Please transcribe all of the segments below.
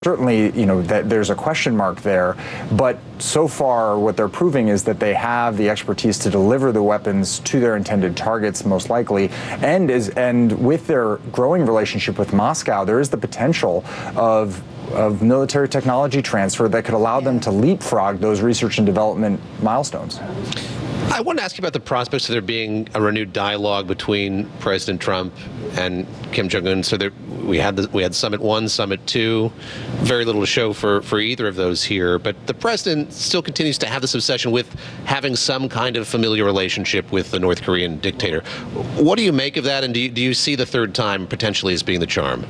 Certainly, that there's a question mark there, but so far what they're proving is that they have the expertise to deliver the weapons to their intended targets, most likely, and with their growing relationship with Moscow, there is the potential of military technology transfer that could allow them to leapfrog those research and development milestones. I want to ask you about the prospects of there being a renewed dialogue between President Trump and Kim Jong-un. So we had Summit 1, Summit 2, very little to show for either of those here. But the president still continues to have this obsession with having some kind of familiar relationship with the North Korean dictator. What do you make of that, and do you see the third time potentially as being the charm?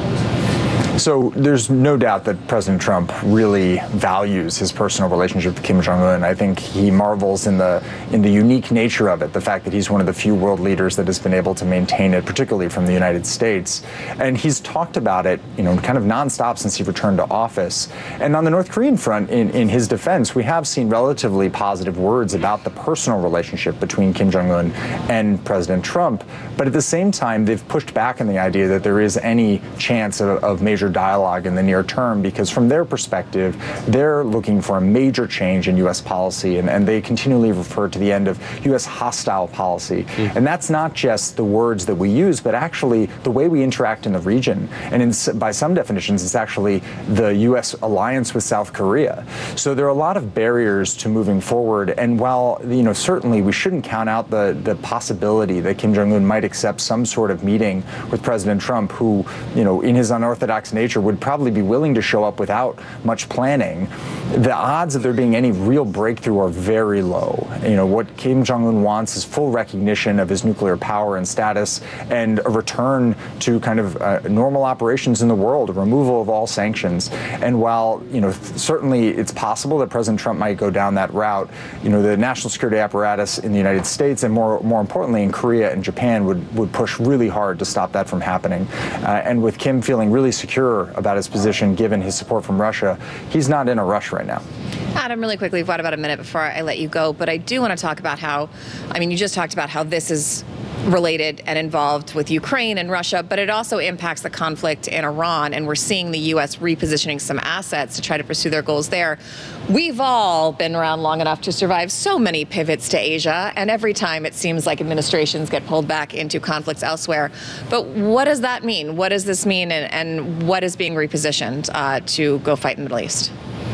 So there's no doubt that President Trump really values his personal relationship with Kim Jong-un. I think he marvels in the unique nature of it, the fact that he's one of the few world leaders that has been able to maintain it, particularly from the United States. And he's talked about it, kind of nonstop since he returned to office. And on the North Korean front, in his defense, we have seen relatively positive words about the personal relationship between Kim Jong-un and President Trump. But at the same time, they've pushed back on the idea that there is any chance of major dialogue in the near term, because from their perspective, they're looking for a major change in U.S. policy, and they continually refer to the end of U.S. hostile policy. And that's not just the words that we use, but actually the way we interact in the region. And by some definitions, it's actually the U.S. alliance with South Korea. So there are a lot of barriers to moving forward. And while, certainly we shouldn't count out the possibility that Kim Jong-un might accept some sort of meeting with President Trump, who, in his unorthodox nature, would probably be willing to show up without much planning, the odds of there being any real breakthrough are very low. What Kim Jong-un wants is full recognition of his nuclear power and status, and a return to kind of normal operations in the world, a removal of all sanctions. And while, certainly it's possible that President Trump might go down that route, the national security apparatus in the United States, and more importantly in Korea and Japan, would push really hard to stop that from happening. And with Kim feeling really secure about his position, given his support from Russia, he's not in a rush right now. Adam, really quickly, we've got about a minute before I let you go, but I do want to talk about how, you just talked about how this is related and involved with Ukraine and Russia, but it also impacts the conflict in Iran, and we're seeing the U.S. repositioning some assets to try to pursue their goals there. We've all been around long enough to survive so many pivots to Asia, and every time it seems like administrations get pulled back into conflicts elsewhere. But what does that mean? What does this mean, and what is being repositioned to go fight in the Middle East?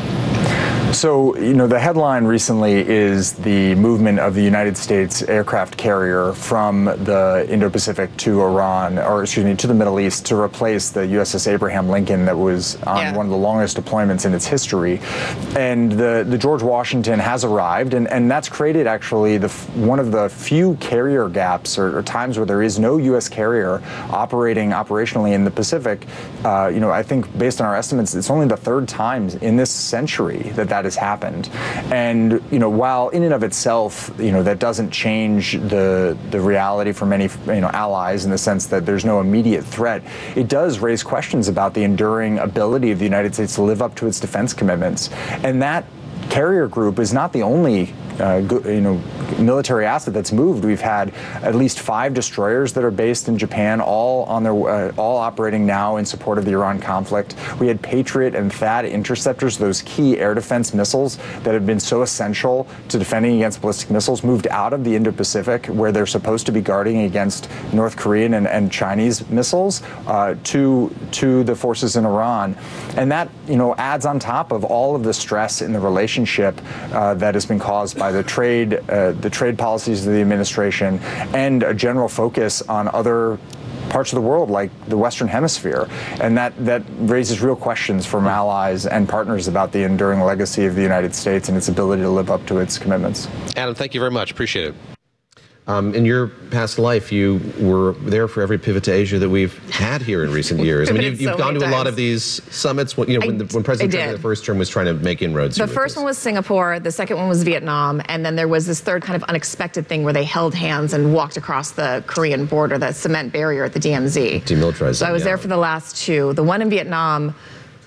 So, the headline recently is the movement of the United States aircraft carrier from the Indo-Pacific to Iran, to the Middle East, to replace the USS Abraham Lincoln that was on one of the longest deployments in its history. And the George Washington has arrived, and that's created actually one of the few carrier gaps or times where there is no U.S. carrier operating operationally in the Pacific. I think based on our estimates, it's only the third time in this century that has happened. And while in and of itself, that doesn't change the reality for many allies in the sense that there's no immediate threat, it does raise questions about the enduring ability of the United States to live up to its defense commitments. And that carrier group is not the only military asset that's moved. We've had at least 5 destroyers that are based in Japan, all operating now in support of the Iran conflict. We had Patriot and THAAD interceptors, those key air defense missiles that have been so essential to defending against ballistic missiles, moved out of the Indo-Pacific, where they're supposed to be guarding against North Korean and Chinese missiles, to the forces in Iran. And that adds on top of all of the stress in the relationship that has been caused by the trade policies of the administration, and a general focus on other parts of the world like the Western Hemisphere. And that raises real questions from allies and partners about the enduring legacy of the United States and its ability to live up to its commitments. Adam, thank you very much. Appreciate it. In your past life, you were there for every pivot to Asia that we've had here in recent years. You've gone to a lot of these summits. When President Trump in the first term was trying to make inroads. The first one was Singapore. The second one was Vietnam, and then there was this third kind of unexpected thing where they held hands and walked across the Korean border, the cement barrier at the DMZ. Demilitarized. So I was there for the last 2. The one in Vietnam,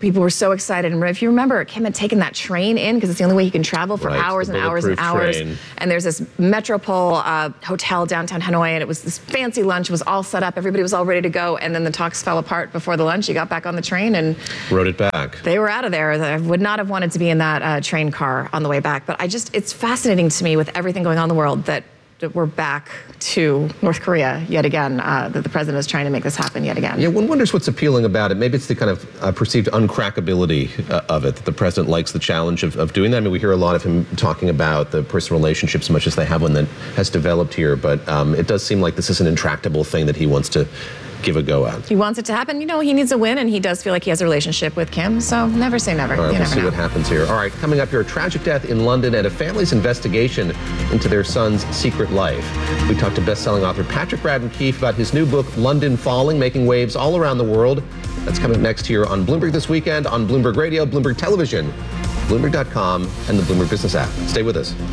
people were so excited. And if you remember, Kim had taken that train in because it's the only way he can travel for hours and hours and hours. Train. And there's this Metropole hotel downtown Hanoi, and it was this fancy lunch, was all set up. Everybody was all ready to go. And then the talks fell apart before the lunch. He got back on the train and wrote it back. They were out of there. I would not have wanted to be in that train car on the way back. But it's fascinating to me with everything going on in the world that we're back to North Korea yet again, that the president is trying to make this happen yet again. Yeah, one wonders what's appealing about it. Maybe it's the kind of perceived uncrackability of it, that the president likes the challenge of doing that. I mean, we hear a lot of him talking about the personal relationships, much as they have one that has developed here, but it does seem like this is an intractable thing that he wants to give a go at. He wants it to happen. You know, he needs a win, and he does feel like he has a relationship with Kim, so never say never. All right, we'll see what happens here. All right, coming up here, a tragic death in London and a family's investigation into their son's secret life. We talked to best-selling author Patrick Radden Keefe about his new book, London Falling, making waves all around the world. That's coming up next here on Bloomberg This Weekend, on Bloomberg Radio, Bloomberg Television, Bloomberg.com, and the Bloomberg Business app. Stay with us.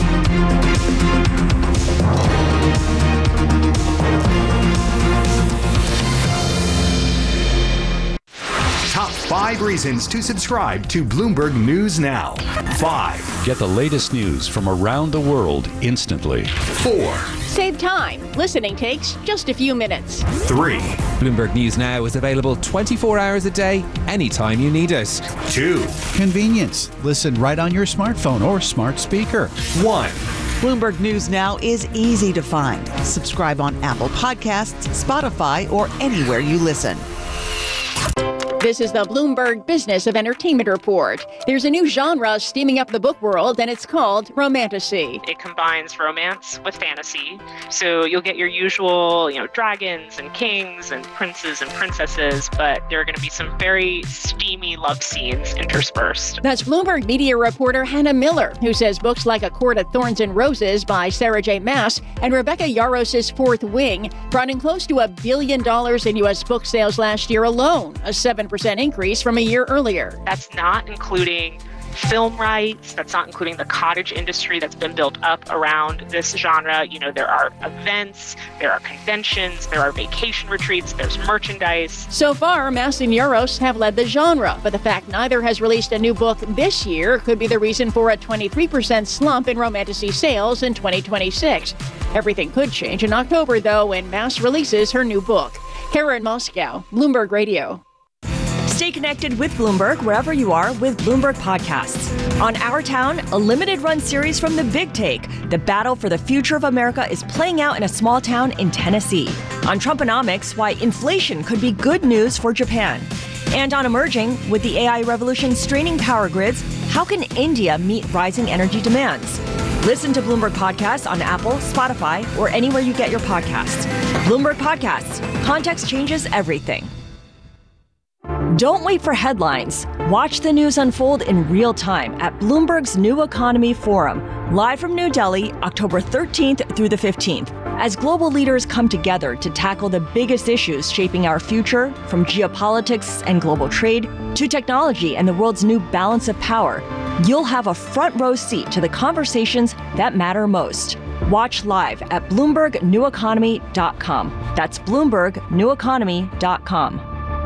Top 5 reasons to subscribe to Bloomberg News Now. 5. Get the latest news from around the world instantly. 4. Save time. Listening takes just a few minutes. 3. Bloomberg News Now is available 24 hours a day, anytime you need it. 2. Convenience. Listen right on your smartphone or smart speaker. 1. Bloomberg News Now is easy to find. Subscribe on Apple Podcasts, Spotify, or anywhere you listen. This is the Bloomberg Business of Entertainment Report. There's a new genre steaming up the book world, and it's called romantasy. It combines romance with fantasy. So you'll get your usual, dragons and kings and princes and princesses, but there are going to be some very steamy love scenes interspersed. That's Bloomberg media reporter Hannah Miller, who says books like A Court of Thorns and Roses by Sarah J. Maas and Rebecca Yarros' Fourth Wing brought in close to $1 billion in U.S. book sales last year alone, a 7% increase from a year earlier. That's not including film rights. That's not including the cottage industry that's been built up around this genre. There are events, there are conventions, there are vacation retreats, there's merchandise. So far, Maas and Yarros have led the genre, but the fact neither has released a new book this year could be the reason for a 23% slump in romantasy sales in 2026. Everything could change in October, though, when Maas releases her new book. Karen Moscow, Bloomberg Radio. Stay connected with Bloomberg wherever you are with Bloomberg Podcasts. On Our Town, a limited-run series from The Big Take, the battle for the future of America is playing out in a small town in Tennessee. On Trumponomics, why inflation could be good news for Japan. And on Emerging, with the AI revolution straining power grids, how can India meet rising energy demands? Listen to Bloomberg Podcasts on Apple, Spotify, or anywhere you get your podcasts. Bloomberg Podcasts. Context changes everything. Don't wait for headlines. Watch the news unfold in real time at Bloomberg's New Economy Forum, live from New Delhi, October 13th through the 15th, as global leaders come together to tackle the biggest issues shaping our future, from geopolitics and global trade to technology and the world's new balance of power. You'll have a front row seat to the conversations that matter most. Watch live at BloombergNewEconomy.com. That's BloombergNewEconomy.com.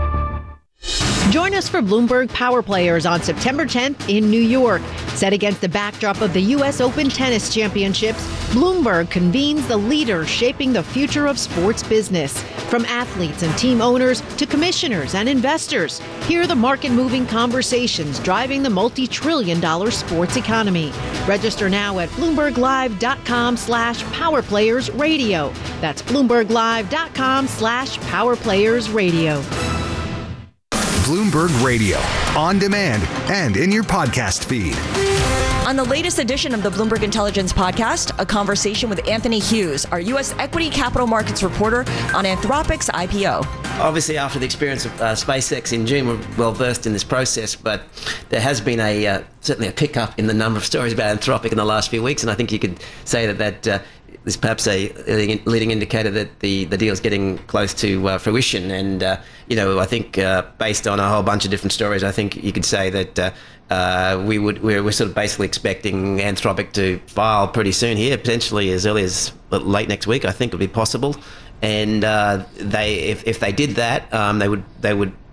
Join us for Bloomberg Power Players on September 10th in New York. Set against the backdrop of the U.S. Open Tennis Championships, Bloomberg convenes the leaders shaping the future of sports business. From athletes and team owners to commissioners and investors, hear the market-moving conversations driving the multi-trillion-dollar sports economy. Register now at BloombergLive.com/PowerPlayersRadio. That's BloombergLive.com/PowerPlayersRadio. Bloomberg Radio, on demand and in your podcast feed. On the latest edition of the Bloomberg Intelligence Podcast, a conversation with Anthony Hughes, our U.S. equity capital markets reporter on Anthropic's IPO. Obviously, after the experience of SpaceX in June, we're well versed in this process, but there has been certainly a pickup in the number of stories about Anthropic in the last few weeks, and I think you could say that is perhaps a leading indicator that the deal is getting close to fruition. And, I think based on a whole bunch of different stories, I think you could say that we're sort of basically expecting Anthropic to file pretty soon here, potentially as early as late next week, I think would be possible. And if they did that, they would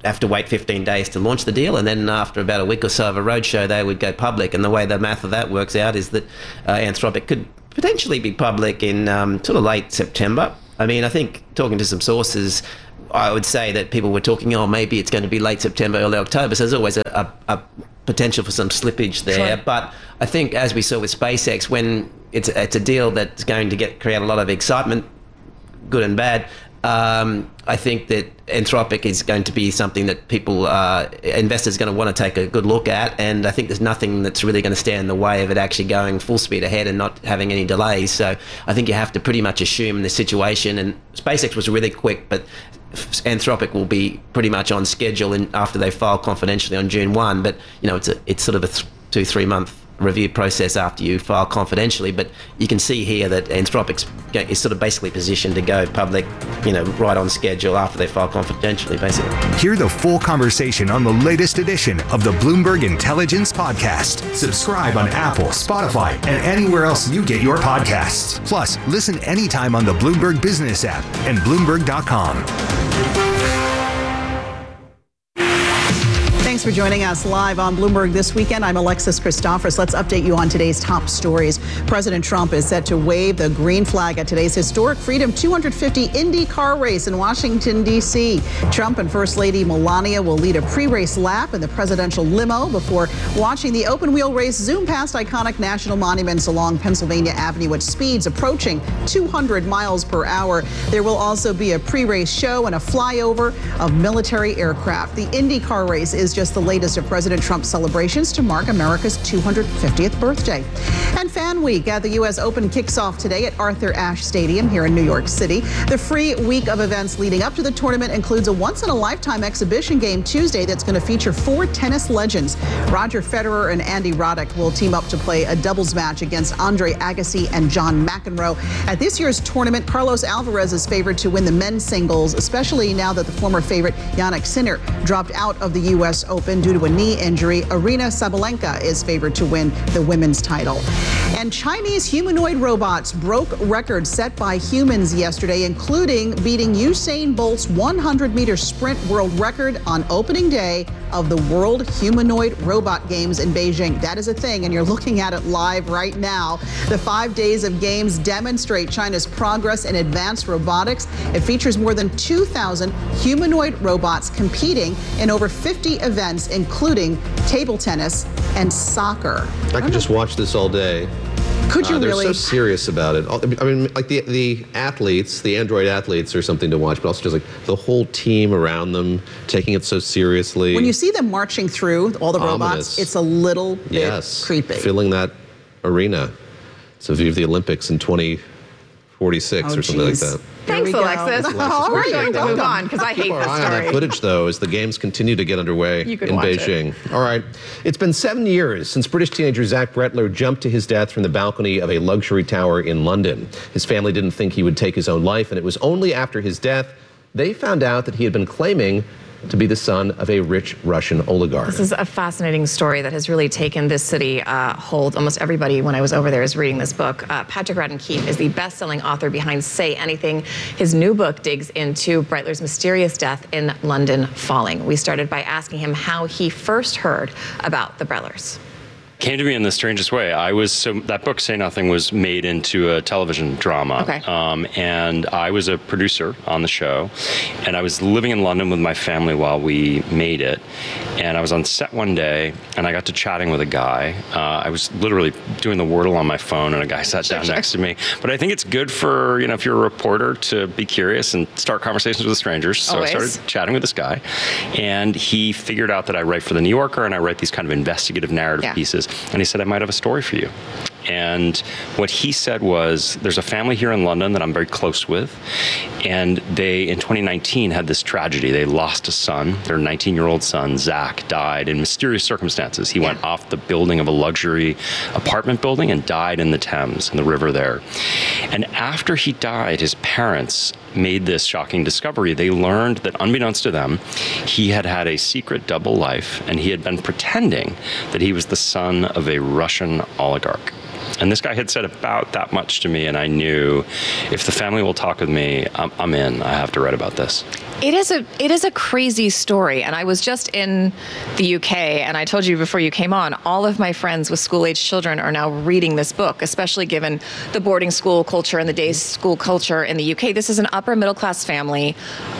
have to wait 15 days to launch the deal, and then after about a week or so of a roadshow, they would go public. And the way the math of that works out is that Anthropic could potentially be public in sort of late September. I mean, I think talking to some sources, I would say that people were talking, maybe it's going to be late September, early October. So there's always a potential for some slippage there. Sure. But I think, as we saw with SpaceX, when it's a deal that's going to create a lot of excitement, good and bad, I think that Anthropic is going to be something that investors are going to want to take a good look at, and I think there's nothing that's really going to stand in the way of it actually going full speed ahead and not having any delays. So I think you have to pretty much assume in this situation, and SpaceX was really quick, but Anthropic will be pretty much on schedule after they file confidentially on June 1, but it's sort of a 2-3 month review process after you file confidentially. But you can see here that Anthropic is sort of basically positioned to go public, right on schedule after they file confidentially, basically. Hear the full conversation on the latest edition of the Bloomberg Intelligence Podcast. Subscribe on Apple, Spotify, and anywhere else you get your podcasts. Plus, listen anytime on the Bloomberg Business app and Bloomberg.com. Thanks for joining us live on Bloomberg This Weekend. I'm Alexis Christophers. Let's update you on today's top stories. President Trump is set to wave the green flag at today's historic Freedom 250 Indy car race in Washington, D.C. Trump and First Lady Melania will lead a pre-race lap in the presidential limo before watching the open-wheel race zoom past iconic national monuments along Pennsylvania Avenue at speeds approaching 200 miles per hour. There will also be a pre-race show and a flyover of military aircraft. The Indy car race is just the latest of President Trump's celebrations to mark America's 250th birthday. And Fan Week at the U.S. Open kicks off today at Arthur Ashe Stadium here in New York City. The free week of events leading up to the tournament includes a once-in-a-lifetime exhibition game Tuesday that's going to feature 4 tennis legends. Roger Federer and Andy Roddick will team up to play a doubles match against Andre Agassi and John McEnroe. At this year's tournament, Carlos Alvarez is favored to win the men's singles, especially now that the former favorite Jannik Sinner dropped out of the U.S. Open due to a knee injury. Aryna Sabalenka is favored to win the women's title. And Chinese humanoid robots broke records set by humans yesterday, including beating Usain Bolt's 100-meter sprint world record on opening day of the World Humanoid Robot Games in Beijing. That is a thing, and you're looking at it live right now. The 5 days of games demonstrate China's progress in advanced robotics. It features more than 2,000 humanoid robots competing in over 50 events, including table tennis and soccer. I could just watch this all day. Could you they're really? so serious about it. I mean, like the athletes, the Android athletes are something to watch, but also just like the whole team around them taking it so seriously. When you see them marching through all the robots, Ominous. it's a little bit creepy. Filling that arena. It's a view of the Olympics in 2046 or something like that. Thanks, Alexis. We're going to move on because I hate Keep our this eye on that story. footage, though, as the games continue to get underway You could in watch Beijing. All right. It's been 7 years since British teenager Zach Bretler jumped to his death from the balcony of a luxury tower in London. His family didn't think he would take his own life, and it was only after his death they found out that he had been claiming to be the son of a rich Russian oligarch. This is a fascinating story that has really taken this city hold. Almost everybody, when I was over there, is reading this book. Patrick Radden Keefe is the best-selling author behind Say Anything. His new book digs into Breitler's mysterious death in London Falling. We started by asking him how he first heard about the Bretlers. Came to me in the strangest way. That book, Say Nothing, was made into a television drama. Okay. And I was a producer on the show, and I was living in London with my family while we made it. And I was on set one day, and I got to chatting with a guy. I was literally doing the Wordle on my phone, and a guy sat down next to me. But I think it's good for, if you're a reporter, to be curious and start conversations with strangers. So Always. I started chatting with this guy, and he figured out that I write for The New Yorker, and I write these kind of investigative narrative pieces. And he said, I might have a story for you. And what he said was, there's a family here in London that I'm very close with, and they, in 2019, had this tragedy. They lost a son. Their 19-year-old son, Zach, died in mysterious circumstances. He went off the building of a luxury apartment building and died in the Thames, in the river there. And after he died, his parents made this shocking discovery. They learned that, unbeknownst to them, he had had a secret double life, and he had been pretending that he was the son of a Russian oligarch. And this guy had said about that much to me, and I knew if the family will talk with me, I'm in. I have to write about this. It is a crazy story, and I was just in the UK, and I told you before you came on, all of my friends with school-age children are now reading this book, especially given the boarding school culture and the day school culture in the UK. This is an upper middle class family.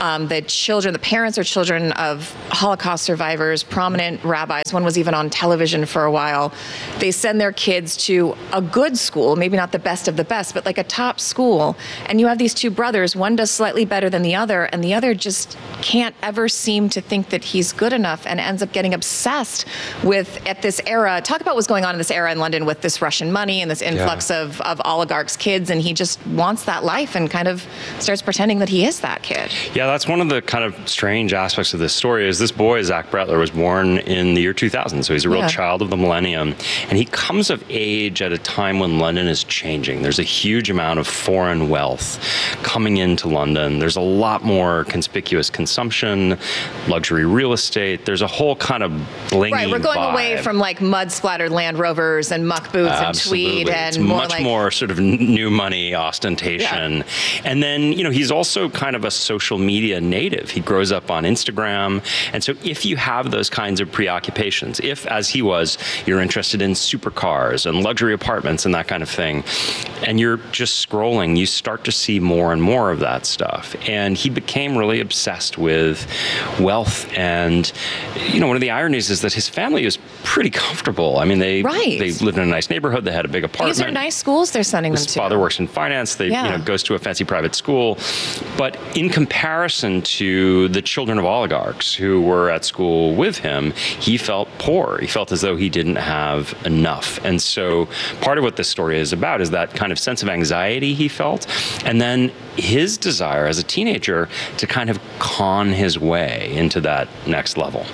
The parents are children of Holocaust survivors, prominent rabbis. One was even on television for a while. They send their kids to a good school, maybe not the best of the best, but like a top school. And you have these two brothers. One does slightly better than the other, and the other just can't ever seem to think that he's good enough and ends up getting obsessed with, at this era, talk about what's going on in this era in London with this Russian money and this influx of oligarchs' kids, and he just wants that life and kind of starts pretending that he is that kid. Yeah, that's one of the kind of strange aspects of this story is this boy, Zach Bretler, was born in the year 2000, so he's a real child of the millennium, and he comes of age at a time when London is changing. There's a huge amount of foreign wealth coming into London. There's a lot more conspicuous consumption, luxury real estate. There's a whole kind of blingy Right, we're going vibe. away from like mud-splattered Land Rovers and muck boots and tweed, and it's more much like more sort of new money ostentation. Yeah. And then, he's also kind of a social media native. He grows up on Instagram. And so if you have those kinds of preoccupations, if, as he was, you're interested in supercars and luxury apartments and that kind of thing, and you're just scrolling, you start to see more and more of that stuff. And he became really obsessed with wealth. And, one of the ironies is that his family is pretty comfortable. I mean, they lived in a nice neighborhood. They had a big apartment. These are nice schools they're sending them to. His father works in finance. They, goes to a fancy private school. But in comparison to the children of oligarchs who were at school with him, he felt poor. He felt as though he didn't have enough. And so part of what this story is about is that kind of sense of anxiety he felt. And then his desire as a teenager to kind of con his way into that next level.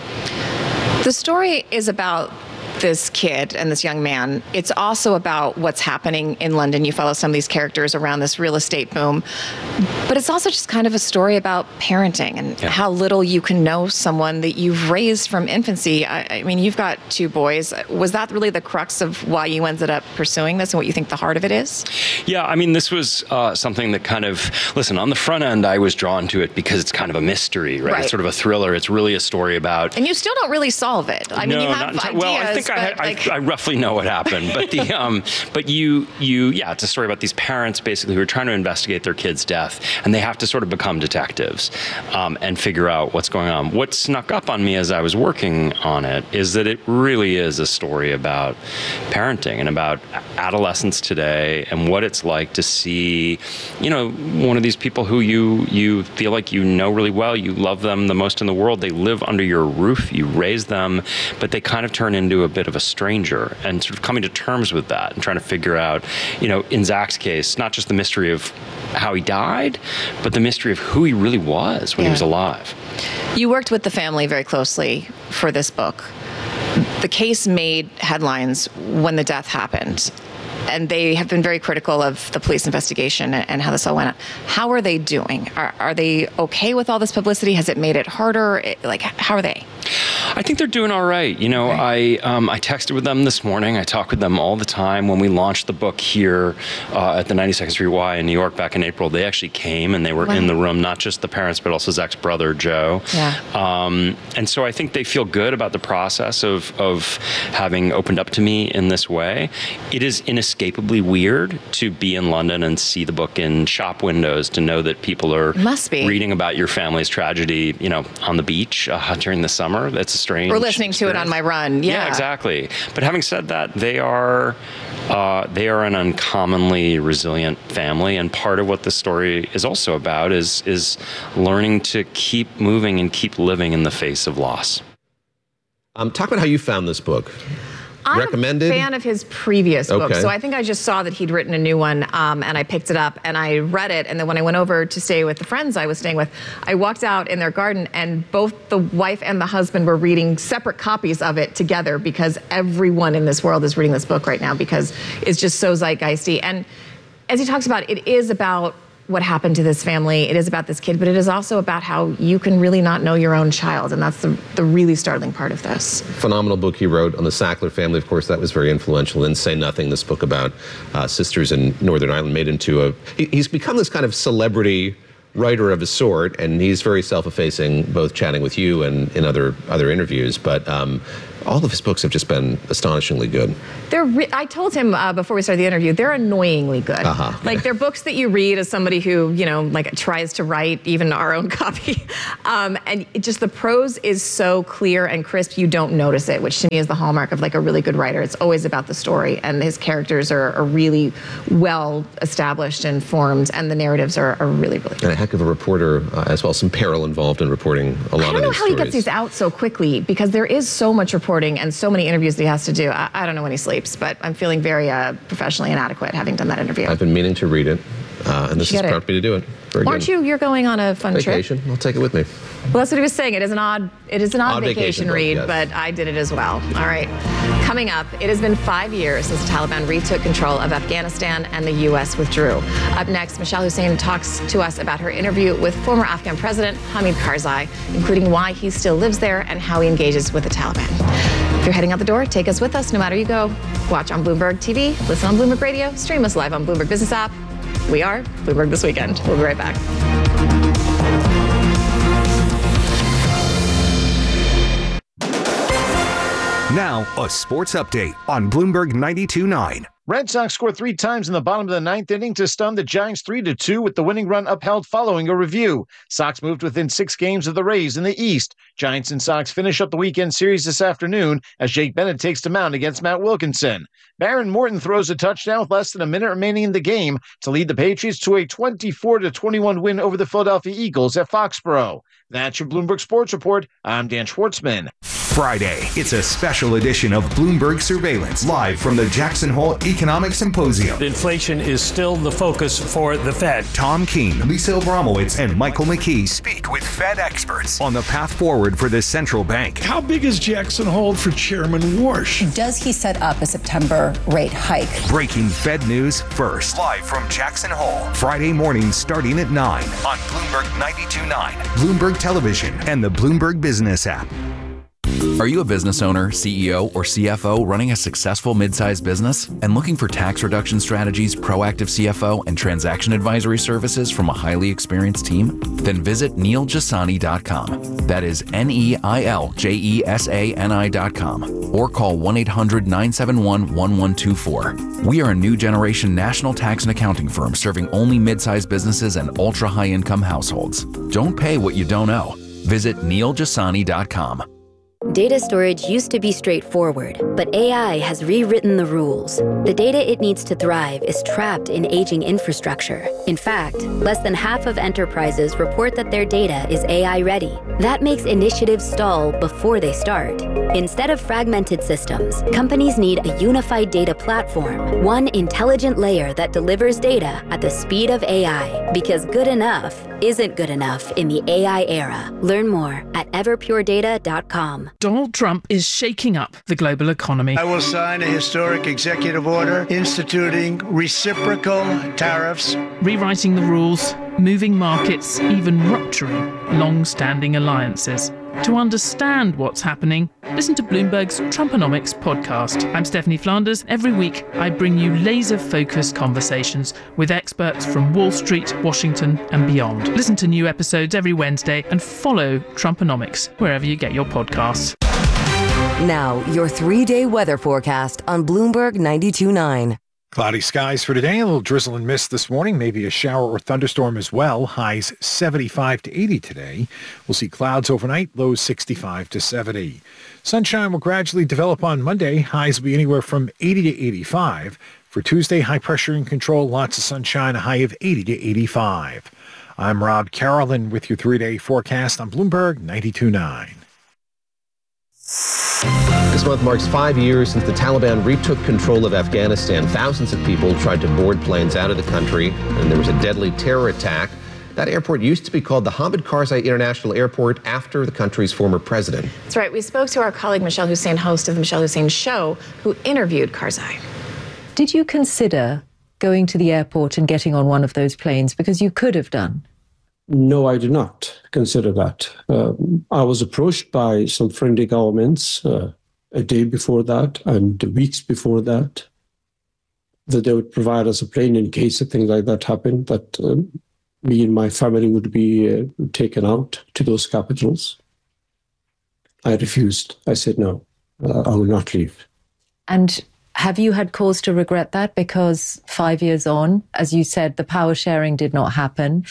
The story is about this kid and this young man. It's also about what's happening in London. You follow some of these characters around this real estate boom. But it's also just kind of a story about parenting and how little you can know someone that you've raised from infancy. I mean, you've got two boys. Was that really the crux of why you ended up pursuing this and what you think the heart of it is? Yeah, I mean, this was something that kind of, listen, on the front end, I was drawn to it because it's kind of a mystery, right? It's sort of a thriller. It's really a story about... And you still don't really solve it. I mean, you have ideas, well, I think I roughly know what happened, but it's a story about these parents basically who are trying to investigate their kid's death, and they have to sort of become detectives and figure out what's going on. What snuck up on me as I was working on it is that it really is a story about parenting and about adolescence today and what it's like to see, one of these people who you feel like you know really well, you love them the most in the world, they live under your roof, you raise them, but they kind of turn into a bit of a stranger, and sort of coming to terms with that and trying to figure out, in Zach's case, not just the mystery of how he died, but the mystery of who he really was when he was alive. You worked with the family very closely for this book. The case made headlines when the death happened, and they have been very critical of the police investigation and how this all went on. How are they doing? Are they okay with all this publicity? Has it made it harder? How are they? I think they're doing all right. I texted with them this morning. I talk with them all the time. When we launched the book here at the 92nd Street Y in New York back in April, they actually came and they were in the room, not just the parents, but also Zach's brother, Joe. And so I think they feel good about the process of having opened up to me in this way. It is inescapably weird to be in London and see the book in shop windows, to know that people are reading about your family's tragedy, on the beach during the summer. That's a strange. We're listening to it on my run. Yeah, exactly. But having said that, they are an uncommonly resilient family, and part of what the story is also about is learning to keep moving and keep living in the face of loss. Talk about how you found this book. I'm recommended? a fan of his previous book, so I think I just saw that he'd written a new one, and I picked it up and I read it. And then when I went over to stay with the friends I was staying with, I walked out in their garden, and both the wife and the husband were reading separate copies of it together, because everyone in this world is reading this book right now because it's just so zeitgeisty. And as he talks about, it is about what happened to this family. It is about this kid, but it is also about how you can really not know your own child, and that's the really startling part of this. Phenomenal book he wrote on the Sackler family. Of course, that was very influential. And Say Nothing, this book about sisters in Northern Ireland, made into he's become this kind of celebrity writer of a sort, and he's very self-effacing, both chatting with you and in other interviews. But all of his books have just been astonishingly good. I told him before we started the interview, they're annoyingly good. Like, they're books that you read as somebody who, like tries to write even our own copy. And just the prose is so clear and crisp, you don't notice it, which to me is the hallmark of like a really good writer. It's always about the story, and his characters are really well established and formed, and the narratives are really, really good. And a heck of a reporter as well. Some peril involved in reporting a lot of these stories. I don't know how he gets these out so quickly, because there is so much reporting and so many interviews that he has to do. I don't know when he sleeps, but I'm feeling very professionally inadequate having done that interview. I've been meaning to read it, and this has prompted me to do it. Very Aren't good. you're going on a fun Vacation. I'll take it with me. Well, that's what he was saying. It is an odd vacation read, yes. but I did it as well. All right. Coming up, it has been 5 years since the Taliban retook control of Afghanistan and the U.S. withdrew. Up next, Michelle Hussein talks to us about her interview with former Afghan President Hamid Karzai, including why he still lives there and how he engages with the Taliban. If you're heading out the door, take us with us no matter you go. Watch on Bloomberg TV, listen on Bloomberg Radio, stream us live on Bloomberg Business app. We are Bloomberg This Weekend. We'll be right back. Now, a sports update on Bloomberg 92.9. Red Sox scored 3 times in the bottom of the 9th inning to stun the Giants 3-2 with the winning run upheld following a review. Sox moved within 6 games of the Rays in the East. Giants and Sox finish up the weekend series this afternoon as Jake Bennett takes the mound against Matt Wilkinson. Baron Morton throws a touchdown with less than a minute remaining in the game to lead the Patriots to a 24-21 win over the Philadelphia Eagles at Foxborough. That's your Bloomberg Sports Report. I'm Dan Schwartzman. Friday, it's a special edition of Bloomberg Surveillance, live from the Jackson Hole Economic Symposium. Inflation is still the focus for the Fed. Tom Keene, Lisa Abramowitz, and Michael McKee speak with Fed experts on the path forward for the central bank. How big is Jackson Hole for Chairman Warsh? Does he set up a September rate hike? Breaking Fed news first, live from Jackson Hole, Friday morning starting at 9 on Bloomberg 92.9, Bloomberg Television, and the Bloomberg Business app. Are you a business owner, CEO, or CFO running a successful mid-sized business and looking for tax reduction strategies, proactive CFO, and transaction advisory services from a highly experienced team? Then visit NeilJasani.com. That is NeilJesani.com. Or call 1-800-971-1124. We are a new generation national tax and accounting firm serving only mid-sized businesses and ultra-high-income households. Don't pay what you don't owe. Visit NeilJasani.com. Data storage used to be straightforward, but AI has rewritten the rules. The data it needs to thrive is trapped in aging infrastructure. In fact, less than half of enterprises report that their data is AI ready. That makes initiatives stall before they start. Instead of fragmented systems, companies need a unified data platform, one intelligent layer that delivers data at the speed of AI, because good enough isn't good enough in the AI era. Learn more at everpuredata.com. Donald Trump is shaking up the global economy. I will sign a historic executive order instituting reciprocal tariffs, rewriting the rules, moving markets, even rupturing long-standing alliances. To understand what's happening, listen to Bloomberg's Trumponomics podcast. I'm Stephanie Flanders. Every week, I bring you laser-focused conversations with experts from Wall Street, Washington, and beyond. Listen to new episodes every Wednesday and follow Trumponomics wherever you get your podcasts. Now, your 3-day weather forecast on Bloomberg 92.9. Cloudy skies for today, a little drizzle and mist this morning, maybe a shower or thunderstorm as well. Highs 75 to 80 today. We'll see clouds overnight, lows 65 to 70. Sunshine will gradually develop on Monday. Highs will be anywhere from 80 to 85. For Tuesday, high pressure in control, lots of sunshine, a high of 80 to 85. I'm Rob Carolyn with your 3-day forecast on Bloomberg 92.9. This month marks 5 years since the Taliban retook control of Afghanistan. Thousands of people tried to board planes out of the country, and there was a deadly terror attack. That airport used to be called the Hamid Karzai International Airport after the country's former president. That's right. We spoke to our colleague Michelle Hussein, host of the Michelle Hussein Show, who interviewed Karzai. Did you consider going to the airport and getting on one of those planes? Because you could have done. No, I did not consider that. I was approached by some friendly governments a day before that and weeks before that they would provide us a plane in case of things like that happened. But me and my family would be taken out to those capitals. I refused. I said, no, I will not leave. And have you had cause to regret that? Because 5 years on, as you said, the power sharing did not happen.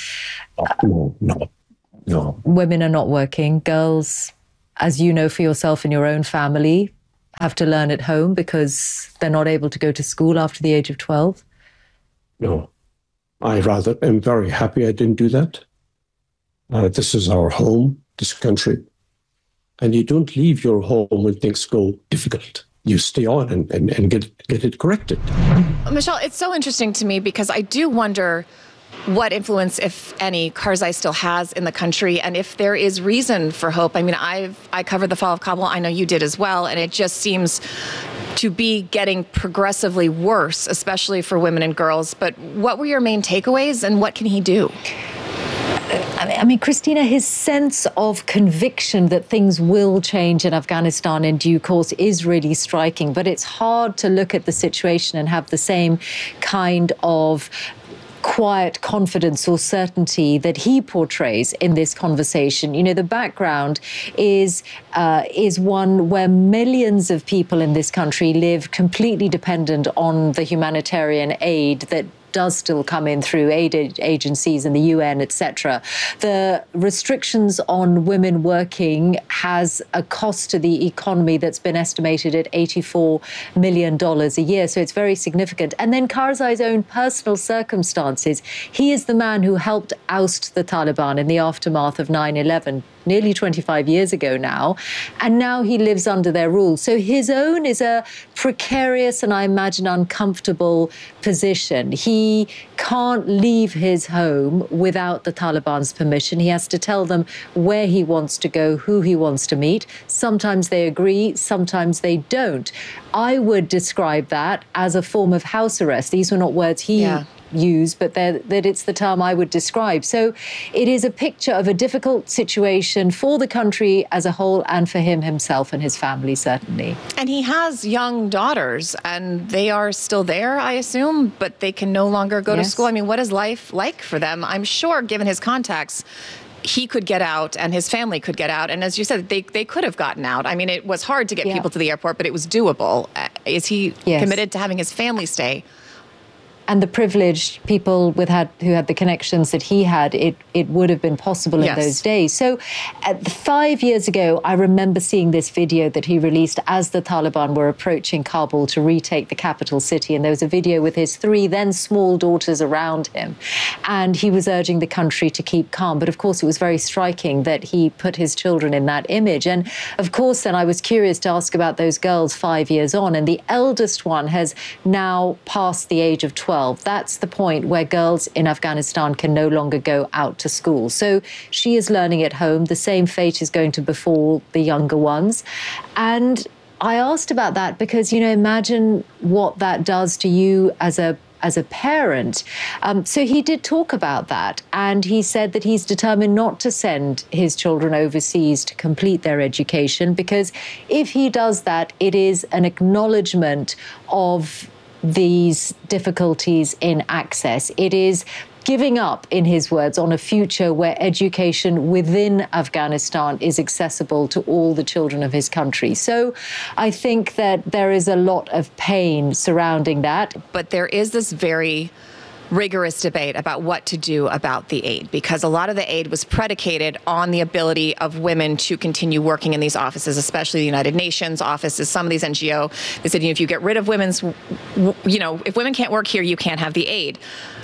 No. Women are not working. Girls, as you know for yourself and your own family, have to learn at home because they're not able to go to school after the age of 12. No. I rather am very happy I didn't do that. This is our home, this country. And you don't leave your home when things go difficult. You stay on and get it corrected. Michelle, it's so interesting to me because I do wonder what influence, if any, Karzai still has in the country, and if there is reason for hope. I mean, I covered the fall of Kabul. I know you did as well, and it just seems to be getting progressively worse, especially for women and girls. But what were your main takeaways, and what can he do? I mean, Christina, his sense of conviction that things will change in Afghanistan in due course is really striking. But it's hard to look at the situation and have the same kind of quiet confidence or certainty that he portrays in this conversation. You know, the background is one where millions of people in this country live completely dependent on the humanitarian aid that does still come in through aid agencies and the UN, etc. The restrictions on women working has a cost to the economy that's been estimated at $84 million a year. So it's very significant. And then Karzai's own personal circumstances. He is the man who helped oust the Taliban in the aftermath of 9/11. Nearly 25 years ago now, and now he lives under their rule. So his own is a precarious and I imagine uncomfortable position. He can't leave his home without the Taliban's permission. He has to tell them where he wants to go, who he wants to meet. Sometimes they agree, sometimes they don't. I would describe that as a form of house arrest. These were not words he use, but that it's the term I would describe. So it is a picture of a difficult situation for the country as a whole and for him himself and his family, certainly. And he has young daughters, and they are still there, I assume, but they can no longer go to school. I mean, what is life like for them? I'm sure, given his contacts, he could get out and his family could get out. And as you said, they could have gotten out. I mean, it was hard to get people to the airport, but it was doable. Is he committed to having his family stay? And the privileged people who had the connections that he had, it would have been possible in those days. So 5 years ago, I remember seeing this video that he released as the Taliban were approaching Kabul to retake the capital city. And there was a video with his 3 then small daughters around him. And he was urging the country to keep calm. But of course, it was very striking that he put his children in that image. And of course, then I was curious to ask about those girls 5 years on. And the eldest one has now passed the age of 12. That's the point where girls in Afghanistan can no longer go out to school. So she is learning at home. The same fate is going to befall the younger ones. And I asked about that because, you know, imagine what that does to you as a parent. So he did talk about that. And he said that he's determined not to send his children overseas to complete their education, because if he does that, it is an acknowledgement of these difficulties in access. It is giving up, in his words, on a future where education within Afghanistan is accessible to all the children of his country. So I think that there is a lot of pain surrounding that. But there is this very rigorous debate about what to do about the aid, because a lot of the aid was predicated on the ability of women to continue working in these offices, especially the United Nations offices, some of these NGO. They said, if you get rid of if women can't work here, you can't have the aid.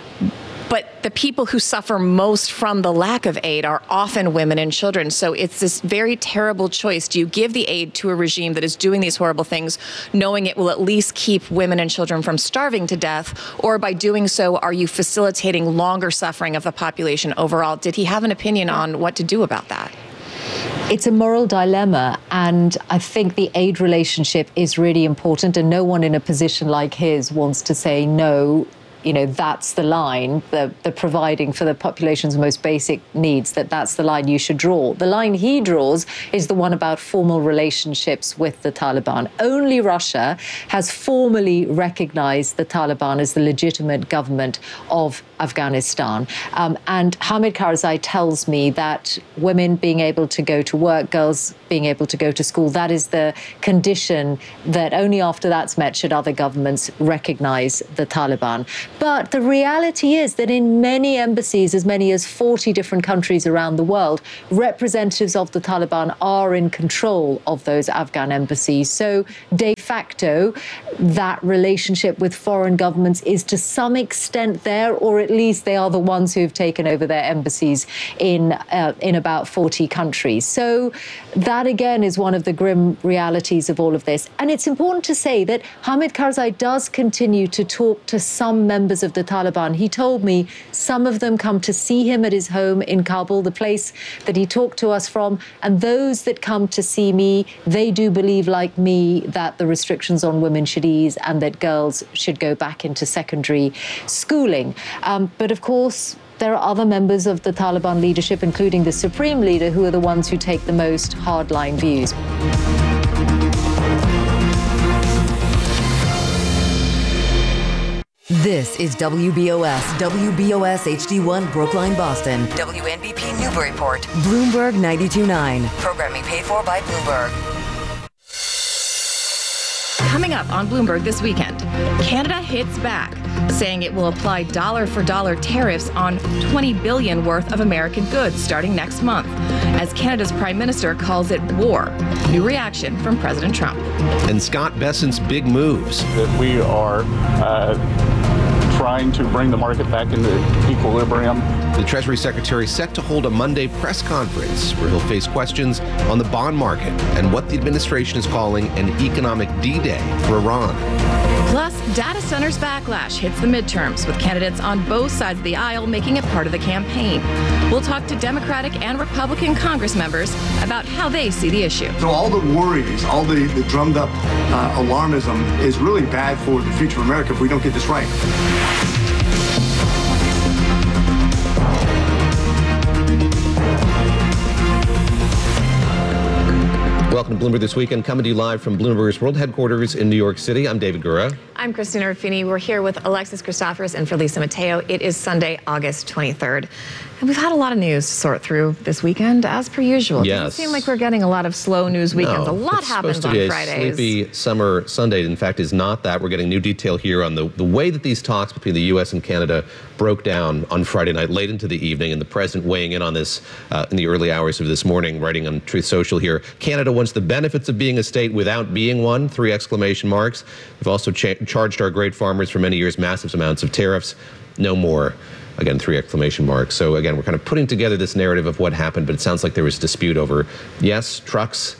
But the people who suffer most from the lack of aid are often women and children. So it's this very terrible choice. Do you give the aid to a regime that is doing these horrible things, knowing it will at least keep women and children from starving to death? Or by doing so, are you facilitating longer suffering of the population overall? Did he have an opinion on what to do about that? It's a moral dilemma, and I think the aid relationship is really important, and no one in a position like his wants to say no. that's the line, the providing for the population's most basic needs, that's the line you should draw. The line he draws is the one about formal relationships with the Taliban. Only Russia has formally recognized the Taliban as the legitimate government of Afghanistan. And Hamid Karzai tells me that women being able to go to work, girls being able to go to school, that is the condition that only after that's met should other governments recognize the Taliban. But the reality is that in many embassies, as many as 40 different countries around the world, representatives of the Taliban are in control of those Afghan embassies. So de facto, that relationship with foreign governments is to some extent there, or at least they are the ones who've taken over their embassies in about 40 countries. So that, again, is one of the grim realities of all of this. And it's important to say that Hamid Karzai does continue to talk to some members of the Taliban. He told me some of them come to see him at his home in Kabul, the place that he talked to us from. And those that come to see me, they do believe, like me, that the restrictions on women should ease and that girls should go back into secondary schooling. But of course, there are other members of the Taliban leadership, including the supreme leader, who are the ones who take the most hardline views. This is WBOS HD1 Brookline, Boston. WNBP Newburyport. Bloomberg 92.9. Programming paid for by Bloomberg. Coming up on Bloomberg this weekend, Canada hits back, saying it will apply dollar-for-dollar tariffs on $20 billion worth of American goods starting next month, as Canada's Prime Minister calls it war. New reaction from President Trump. And Scott Bessent's big moves. That we are trying to bring the market back into equilibrium. The Treasury Secretary set to hold a Monday press conference where he'll face questions on the bond market and what the administration is calling an economic D-Day for Iran. Plus, data centers backlash hits the midterms, with candidates on both sides of the aisle making it part of the campaign. We'll talk to Democratic and Republican Congress members about how they see the issue. So all the worries, all the drummed up alarmism is really bad for the future of America if we don't get this right. Welcome to Bloomberg This Weekend, coming to you live from Bloomberg's world headquarters in New York City. I'm David Gura. I'm Christina Ruffini. We're here with Alexis Christoforous and Felisa Mateo. It is Sunday, August 23rd. And we've had a lot of news to sort through this weekend, as per usual. Yes. It doesn't seem like we're getting a lot of slow news weekends. No, a lot happens on Fridays. Fridays. Sleepy summer Sunday, in fact, is not that. We're getting new detail here on the way that these talks between the U.S. and Canada broke down on Friday night, late into the evening, and the president weighing in on this in the early hours of this morning, writing on Truth Social here. Canada wants the benefits of being a state without being one, 3 exclamation marks. We've also charged our great farmers for many years massive amounts of tariffs. No more. Again, 3 exclamation marks. So again, we're kind of putting together this narrative of what happened, but it sounds like there was dispute over, yes, trucks,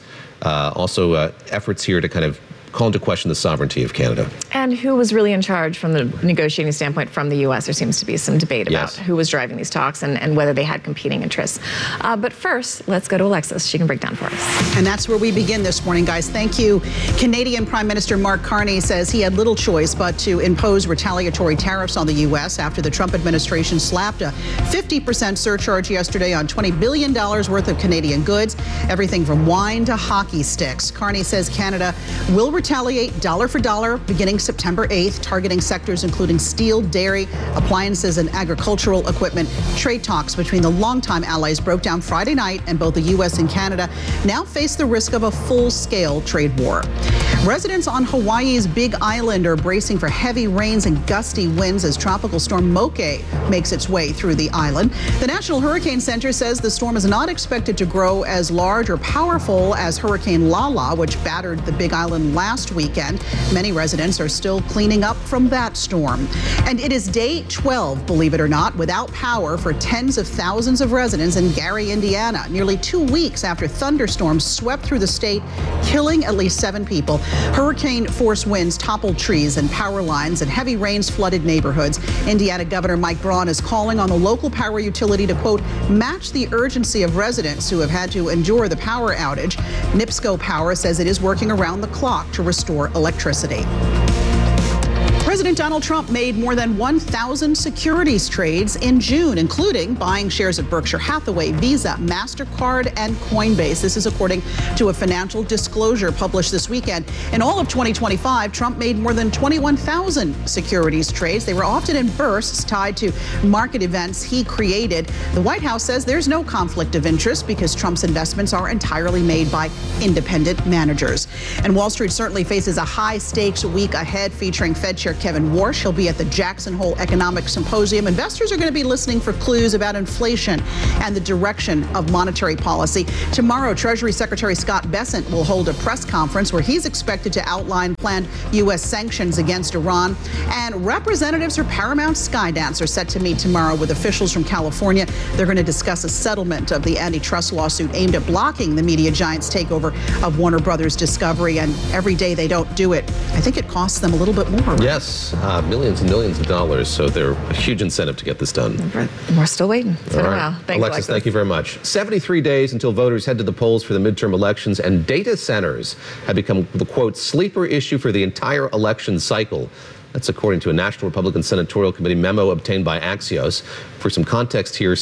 also efforts here to kind of call into question the sovereignty of Canada. And who was really in charge from the negotiating standpoint from the U.S.? There seems to be some debate about who was driving these talks and whether they had competing interests. But first, let's go to Alexis. She can break down for us. And that's where we begin this morning, guys. Thank you. Canadian Prime Minister Mark Carney says he had little choice but to impose retaliatory tariffs on the U.S. after the Trump administration slapped a 50% surcharge yesterday on $20 billion worth of Canadian goods, everything from wine to hockey sticks. Carney says Canada will retaliate dollar for dollar beginning September 8th, targeting sectors including steel, dairy, appliances, and agricultural equipment. Trade talks between the longtime allies broke down Friday night, and both the U.S. and Canada now face the risk of a full-scale trade war. Residents on Hawaii's Big Island are bracing for heavy rains and gusty winds as Tropical Storm Moke makes its way through the island. The National Hurricane Center says the storm is not expected to grow as large or powerful as Hurricane Lala, which battered the Big Island last weekend. Many residents are still cleaning up from that storm. And it is day 12, believe it or not, without power for tens of thousands of residents in Gary, Indiana, nearly 2 weeks after thunderstorms swept through the state, killing at least 7 people. Hurricane-force winds toppled trees and power lines, and heavy rains flooded neighborhoods. Indiana Governor Mike Braun is calling on the local power utility to, quote, match the urgency of residents who have had to endure the power outage. NIPSCO Power says it is working around the clock to restore electricity. President Donald Trump made more than 1,000 securities trades in June, including buying shares at Berkshire Hathaway, Visa, MasterCard, and Coinbase. This is according to a financial disclosure published this weekend. In all of 2025, Trump made more than 21,000 securities trades. They were often in bursts tied to market events he created. The White House says there's no conflict of interest because Trump's investments are entirely made by independent managers. And Wall Street certainly faces a high-stakes week ahead featuring Fed Chair Kevin Warsh. He'll be at the Jackson Hole Economic Symposium. Investors are going to be listening for clues about inflation and the direction of monetary policy. Tomorrow, Treasury Secretary Scott Bessent will hold a press conference where he's expected to outline planned U.S. sanctions against Iran. And representatives for Paramount Skydance are set to meet tomorrow with officials from California. They're going to discuss a settlement of the antitrust lawsuit aimed at blocking the media giant's takeover of Warner Brothers Discovery. And every day they don't do it, I think it costs them a little bit more. Right? Yes, millions and millions of dollars. So they're a huge incentive to get this done. We're still waiting. It's been a while. Thanks, Alexis, thank you very much. 73 days until voters head to the polls for the midterm elections, and data centers have become the, quote, sleeper issue for the entire election cycle. That's according to a National Republican Senatorial Committee memo obtained by Axios. For some context here,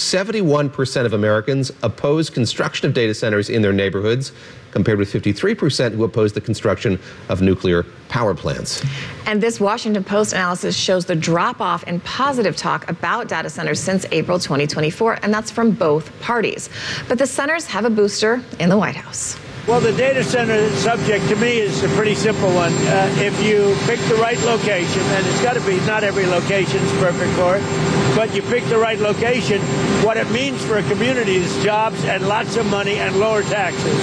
71% of Americans oppose construction of data centers in their neighborhoods, compared with 53% who oppose the construction of nuclear power plants. And this Washington Post analysis shows the drop-off in positive talk about data centers since April 2024, and that's from both parties. But the centers have a booster in the White House. Well, the data center subject to me is a pretty simple one. If you pick the right location, and it's got to be, not every location is perfect for it, but you pick the right location, what it means for a community is jobs and lots of money and lower taxes.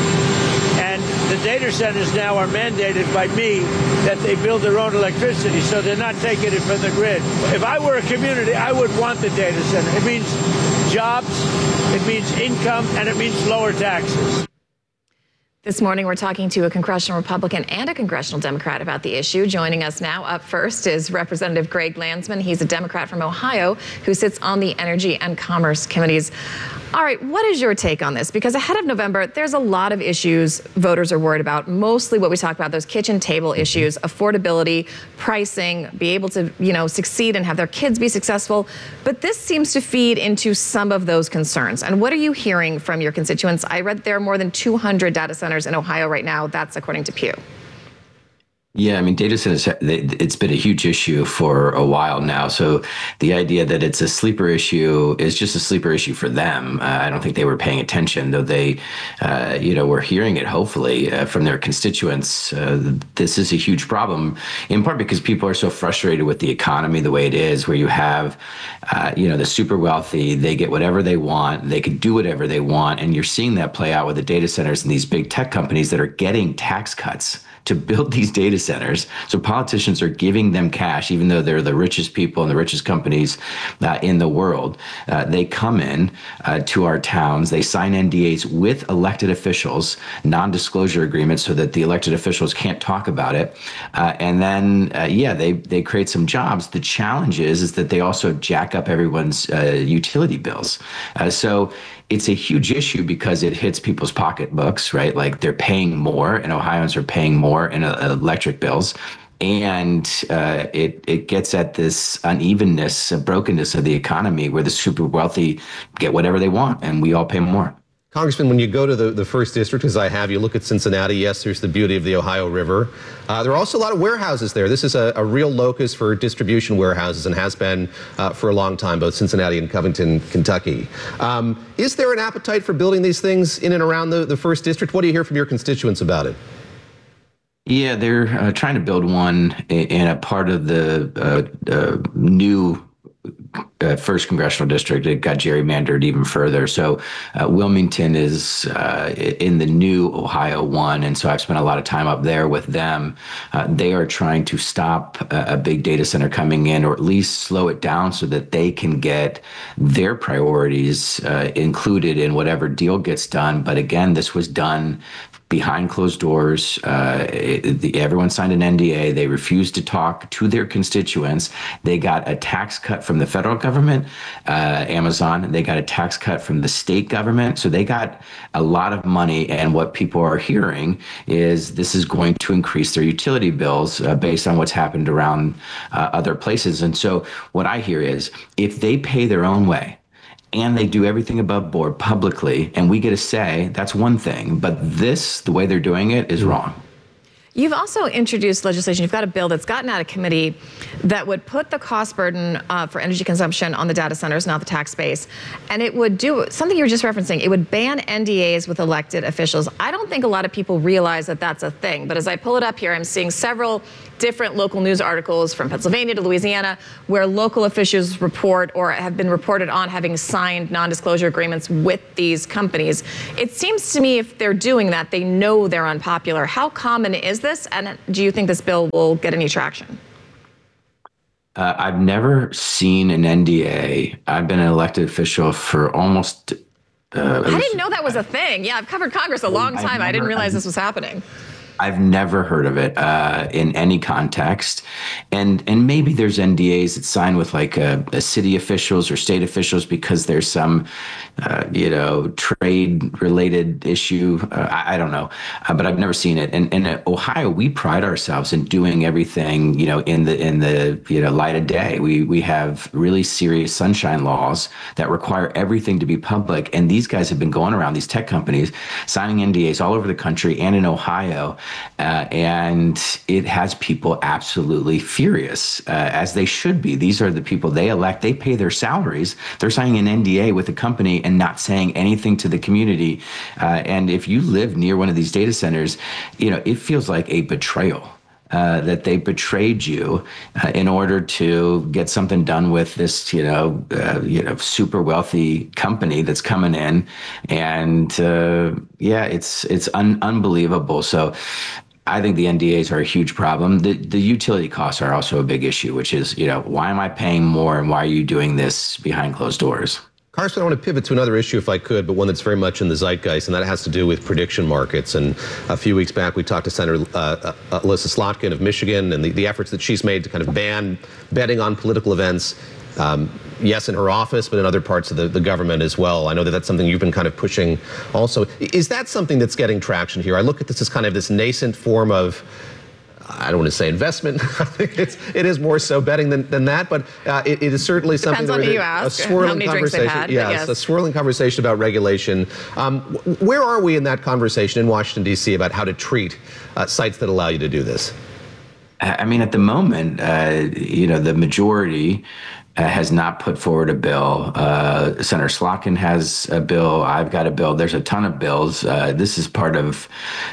And the data centers now are mandated by me that they build their own electricity, so they're not taking it from the grid. If I were a community, I would want the data center. It means jobs, it means income, and it means lower taxes. This morning, we're talking to a congressional Republican and a congressional Democrat about the issue. Joining us now up first is Representative Greg Landsman. He's a Democrat from Ohio who sits on the Energy and Commerce Committees. All right, what is your take on this? Because ahead of November, there's a lot of issues voters are worried about. Mostly what we talk about, those kitchen table issues, affordability, pricing, be able to, succeed and have their kids be successful. But this seems to feed into some of those concerns. And what are you hearing from your constituents? I read there are more than 200 data centers in Ohio right now. That's according to Pew. Yeah, I mean, data centers, it's been a huge issue for a while now. So the idea that it's a sleeper issue is just a sleeper issue for them. I don't think they were paying attention, though they, were hearing it, hopefully, from their constituents. This is a huge problem, in part because people are so frustrated with the economy the way it is, where you have, the super wealthy, they get whatever they want, they can do whatever they want. And you're seeing that play out with the data centers and these big tech companies that are getting tax cuts to build these data centers. So politicians are giving them cash, even though they're the richest people and the richest companies in the world. They come in to our towns, they sign NDAs with elected officials, non-disclosure agreements so that the elected officials can't talk about it. And then, they create some jobs. The challenge is that they also jack up everyone's utility bills. So it's a huge issue because it hits people's pocketbooks, right? Like they're paying more, and Ohioans are paying more in electric bills. And it gets at this unevenness, brokenness of the economy where the super wealthy get whatever they want and we all pay more. Congressman, when you go to the first district, as I have, you look at Cincinnati. Yes, there's the beauty of the Ohio River. There are also a lot of warehouses there. This is a real locus for distribution warehouses and has been for a long time, both Cincinnati and Covington, Kentucky. Is there an appetite for building these things in and around the first district? What do you hear from your constituents about it? Yeah, they're trying to build one in a part of the new first congressional district. It got gerrymandered even further. So Wilmington is in the new Ohio 1. And so I've spent a lot of time up there with them. They are trying to stop a big data center coming in, or at least slow it down so that they can get their priorities included in whatever deal gets done. But again, this was done behind closed doors. Everyone signed an NDA. They refused to talk to their constituents. They got a tax cut from the federal government, Amazon. They got a tax cut from the state government. So they got a lot of money. And what people are hearing is this is going to increase their utility bills based on what's happened around other places. And so what I hear is if they pay their own way, and they do everything above board publicly, and we get a say, that's one thing. But this, the way they're doing it, is wrong. You've also introduced legislation. You've got a bill that's gotten out of committee that would put the cost burden for energy consumption on the data centers, not the tax base. And it would do something you were just referencing. It would ban NDAs with elected officials. I don't think a lot of people realize that that's a thing. But as I pull it up here, I'm seeing several different local news articles from Pennsylvania to Louisiana where local officials report or have been reported on having signed non-disclosure agreements with these companies. It seems to me if they're doing that, they know they're unpopular. How common is this? And do you think this bill will get any traction? I've never seen an NDA. I've been an elected official for almost... I didn't know that was a thing. Yeah, I've covered Congress a long time. I didn't realize this was happening. I've never heard of it in any context. And maybe there's NDAs that sign with like a city officials or state officials because there's some, trade related issue. I don't know, but I've never seen it. And in Ohio, we pride ourselves in doing everything, in the light of day. We have really serious sunshine laws that require everything to be public. And these guys have been going around, these tech companies, signing NDAs all over the country and in Ohio. And it has people absolutely furious, as they should be. These are the people they elect. They pay their salaries. They're signing an NDA with a company and not saying anything to the community. And if you live near one of these data centers, it feels like a betrayal. That they betrayed you in order to get something done with this, super wealthy company that's coming in, and it's unbelievable. So I think the NDAs are a huge problem. The utility costs are also a big issue, which is, why am I paying more, and why are you doing this behind closed doors? Carson, I want to pivot to another issue if I could, but one that's very much in the zeitgeist, and that has to do with prediction markets. And a few weeks back, we talked to Senator Elissa Slotkin of Michigan and the efforts that she's made to kind of ban betting on political events. Yes, in her office, but in other parts of the government as well. I know that that's something you've been kind of pushing also. Is that something that's getting traction here? I look at this as kind of this nascent form of, I don't want to say investment. I think it is more so betting than that, but it is certainly something. Depends on who you ask, a swirling how many drinks they've had. Yes, a swirling conversation about regulation. Where are we in that conversation in Washington, D.C. about how to treat sites that allow you to do this? I mean, at the moment, the majority has not put forward a bill. Senator Slotkin has a bill. I've got a bill. There's a ton of bills. This is part of,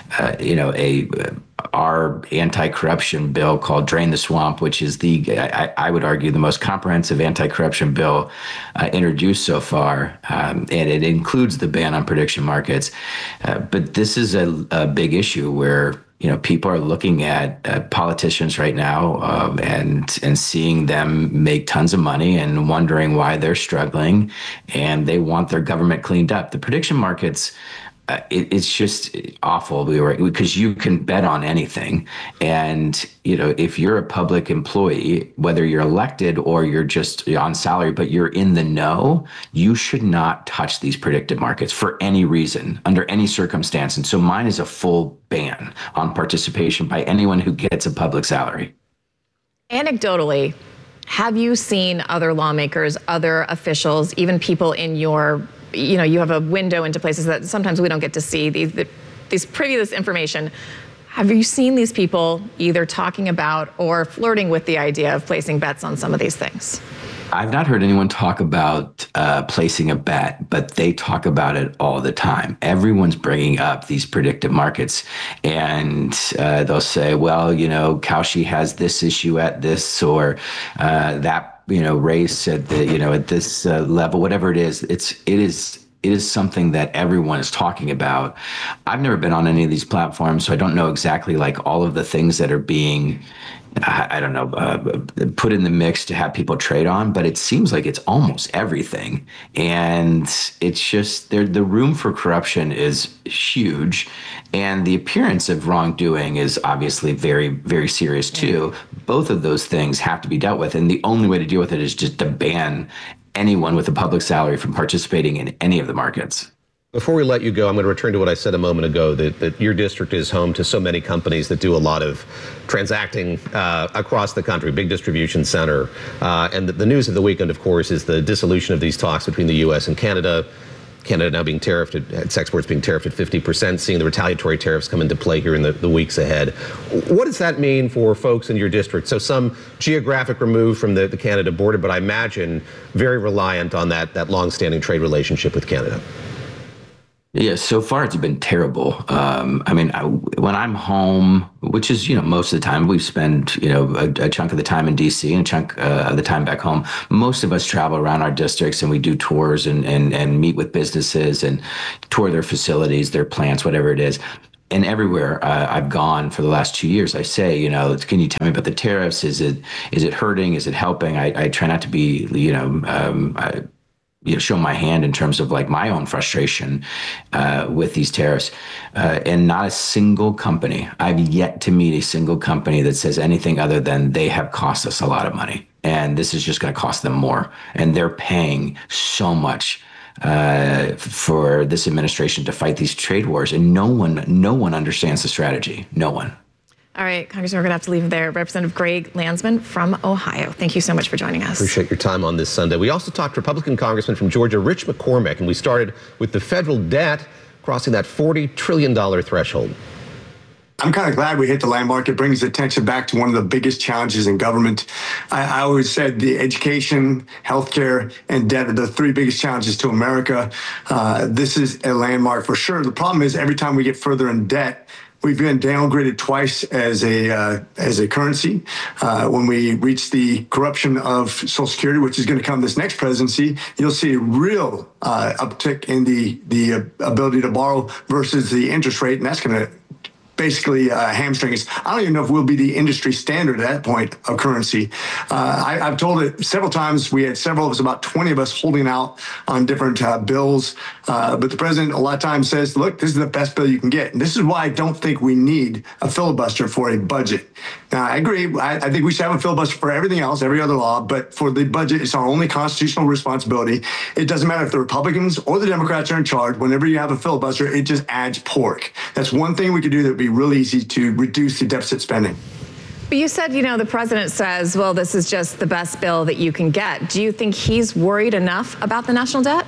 our anti-corruption bill called Drain the Swamp, which is I would argue, the most comprehensive anti-corruption bill introduced so far. And it includes the ban on prediction markets. But this is a big issue where, people are looking at politicians right now and seeing them make tons of money and wondering why they're struggling, and they want their government cleaned up. The prediction markets, it's just awful because you can bet on anything. And, if you're a public employee, whether you're elected or you're just on salary, but you're in the know, you should not touch these predictive markets for any reason, under any circumstance. And so mine is a full ban on participation by anyone who gets a public salary. Anecdotally, have you seen other lawmakers, other officials, even people in your, you have a window into places that sometimes we don't get to see, these previous information. Have you seen these people either talking about or flirting with the idea of placing bets on some of these things? I've not heard anyone talk about placing a bet, but they talk about it all the time. Everyone's bringing up these predictive markets, and they'll say, well, Kaushi has this issue at this, or that, race at the, at this level, whatever it is. It is it is something that everyone is talking about. I've never been on any of these platforms, so I don't know exactly like all of the things that are being, put in the mix to have people trade on, but it seems like it's almost everything. And it's just, the room for corruption is huge. And the appearance of wrongdoing is obviously very, very serious too. Both of those things have to be dealt with. And the only way to deal with it is just to ban anyone with a public salary from participating in any of the markets. Before we let you go, I'm going to return to what I said a moment ago, that your district is home to so many companies that do a lot of transacting across the country, big distribution center. And the news of the weekend, of course, is the dissolution of these talks between the U.S. and Canada. Canada now being tariffed, its exports being tariffed at 50%, seeing the retaliatory tariffs come into play here in the weeks ahead. What does that mean for folks in your district? So some geographic remove from the Canada border, but I imagine very reliant on that longstanding trade relationship with Canada. Yeah, so far it's been terrible. When I'm home, which is, most of the time, we spend, a chunk of the time in DC and a chunk of the time back home. Most of us travel around our districts and we do tours and meet with businesses and tour their facilities, their plants, whatever it is. And everywhere I've gone for the last 2 years, I say, can you tell me about the tariffs? Is it hurting? Is it helping? I try not to be, show my hand in terms of like my own frustration with these tariffs. And not a single company, I've yet to meet a single company that says anything other than they have cost us a lot of money. And this is just going to cost them more. And they're paying so much for this administration to fight these trade wars. And no one understands the strategy. No one. All right, Congressman, we're going to have to leave it there. Representative Greg Landsman from Ohio. Thank you so much for joining us. Appreciate your time on this Sunday. We also talked to Republican Congressman from Georgia, Rich McCormick, and we started with the federal debt crossing that $40 trillion threshold. I'm kind of glad we hit the landmark. It brings attention back to one of the biggest challenges in government. I always said the education, healthcare, and debt are the three biggest challenges to America. This is a landmark for sure. The problem is every time we get further in debt, we've been downgraded twice as a currency. When we reach the corruption of Social Security, which is going to come this next presidency, you'll see a real uptick in the ability to borrow versus the interest rate, and that's going to basically hamstring us. I don't even know if we'll be the industry standard at that point of currency. I've told it several times. We had several of us, about 20 of us, holding out on different bills. But the president a lot of times says, look, this is the best bill you can get. And this is why I don't think we need a filibuster for a budget. Now, I agree. I think we should have a filibuster for everything else, every other law. But for the budget, it's our only constitutional responsibility. It doesn't matter if the Republicans or the Democrats are in charge. Whenever you have a filibuster, it just adds pork. That's one thing we could do that would be really easy to reduce the deficit spending. But you said, the president says, well, this is just the best bill that you can get. Do you think he's worried enough about the national debt?